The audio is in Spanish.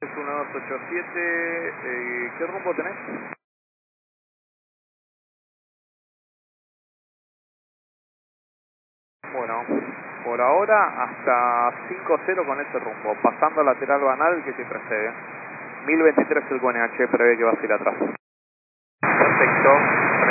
Es 1287, ¿qué rumbo tenés? Bueno, por ahora hasta 50 con ese rumbo, pasando lateral banal que te precede. 1023 el QNH, prevé que vas a ir atrás. Perfecto,